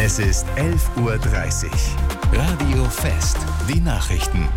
Es ist 11:30 Uhr. Radio Fest. Die Nachrichten.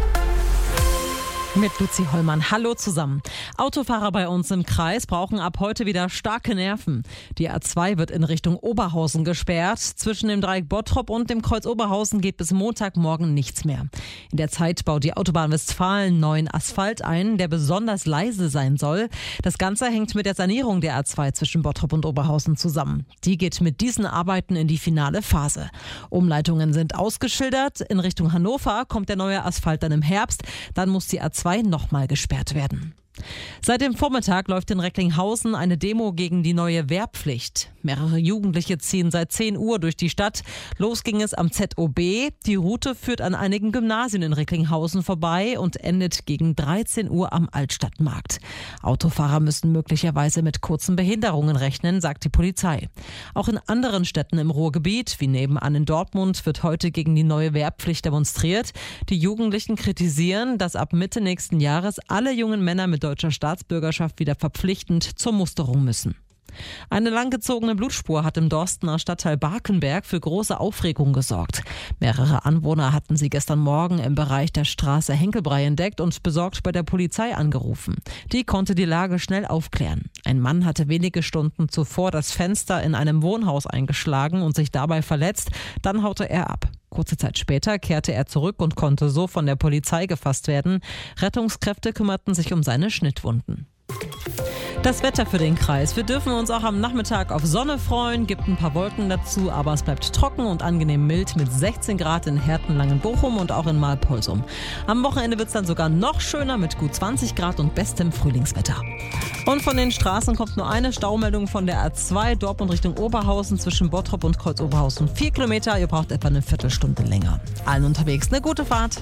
Mit Luzi Hollmann. Hallo zusammen. Autofahrer bei uns im Kreis brauchen ab heute wieder starke Nerven. Die A2 wird in Richtung Oberhausen gesperrt. Zwischen dem Dreieck Bottrop und dem Kreuz Oberhausen geht bis Montagmorgen nichts mehr. In der Zeit baut die Autobahn Westfalen neuen Asphalt ein, der besonders leise sein soll. Das Ganze hängt mit der Sanierung der A2 zwischen Bottrop und Oberhausen zusammen. Die geht mit diesen Arbeiten in die finale Phase. Umleitungen sind ausgeschildert. In Richtung Hannover kommt der neue Asphalt dann im Herbst. Dann muss die A2 nochmal gesperrt werden. Seit dem Vormittag läuft in Recklinghausen eine Demo gegen die neue Wehrpflicht. Mehrere Jugendliche ziehen seit 10 Uhr durch die Stadt. Los ging es am ZOB. Die Route führt an einigen Gymnasien in Recklinghausen vorbei und endet gegen 13 Uhr am Altstadtmarkt. Autofahrer müssen möglicherweise mit kurzen Behinderungen rechnen, sagt die Polizei. Auch in anderen Städten im Ruhrgebiet, wie nebenan in Dortmund, wird heute gegen die neue Wehrpflicht demonstriert. Die Jugendlichen kritisieren, dass ab Mitte nächsten Jahres alle jungen Männer mit deutscher Staatsbürgerschaft wieder verpflichtend zur Musterung müssen. Eine langgezogene Blutspur hat im Dorstener Stadtteil Barkenberg für große Aufregung gesorgt. Mehrere Anwohner hatten sie gestern Morgen im Bereich der Straße Henkelbrei entdeckt und besorgt bei der Polizei angerufen. Die konnte die Lage schnell aufklären. Ein Mann hatte wenige Stunden zuvor das Fenster in einem Wohnhaus eingeschlagen und sich dabei verletzt. Dann haute er ab. Kurze Zeit später kehrte er zurück und konnte so von der Polizei gefasst werden. Rettungskräfte kümmerten sich um seine Schnittwunden. Das Wetter für den Kreis. Wir dürfen uns auch am Nachmittag auf Sonne freuen, gibt ein paar Wolken dazu, aber es bleibt trocken und angenehm mild mit 16 Grad in Hertenlangen-Bochum und auch in Malpolsum. Am Wochenende wird es dann sogar noch schöner mit gut 20 Grad und bestem Frühlingswetter. Und von den Straßen kommt nur eine Staumeldung von der A2 Dortmund Richtung Oberhausen zwischen Bottrop und Kreuz Oberhausen. 4 Kilometer, ihr braucht etwa eine Viertelstunde länger. Allen unterwegs eine gute Fahrt.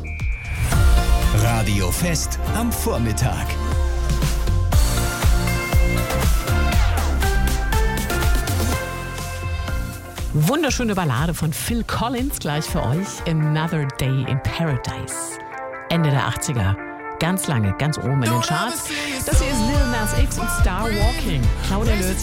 Radio Fest am Vormittag. Wunderschöne Ballade von Phil Collins gleich für euch. Another Day in Paradise. Ende der 80er. Ganz lange, ganz oben in den Charts. Das hier ist Lil Nas X und Star Walking. Claudia Lötz.